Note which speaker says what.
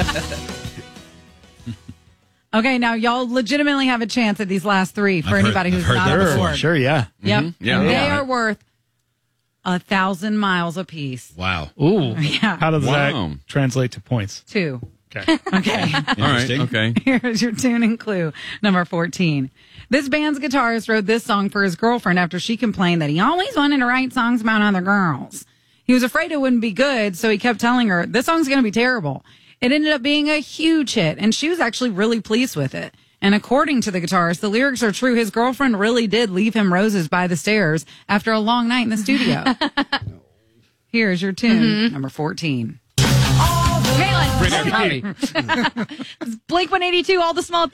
Speaker 1: Okay, now y'all legitimately have a chance at these last three for anybody who's not on board.
Speaker 2: Sure, yeah.
Speaker 1: Yep.
Speaker 3: Mm-hmm. Yeah.
Speaker 1: They are worth 1,000 miles apiece.
Speaker 3: Wow.
Speaker 2: Ooh.
Speaker 1: Yeah.
Speaker 2: How does
Speaker 3: Wow.
Speaker 2: that translate to points?
Speaker 1: 2.
Speaker 2: Okay.
Speaker 1: Okay.
Speaker 3: All right. Okay.
Speaker 1: Here's your tune and clue, number 14. This band's guitarist wrote this song for his girlfriend after she complained that he always wanted to write songs about other girls. He was afraid it wouldn't be good, so he kept telling her, this song's going to be terrible. It ended up being a huge hit, and she was actually really pleased with it. And according to the guitarist, the lyrics are true. His girlfriend really did leave him roses by the stairs after a long night in the studio. Here's your tune, number 14.
Speaker 4: Blink 182, all the small